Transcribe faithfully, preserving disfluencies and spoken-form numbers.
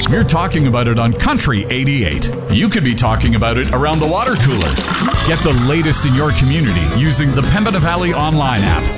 we're talking about it on Country eighty-eight. You could be talking about it around the water cooler. Get the latest in your community using the Pembina Valley online app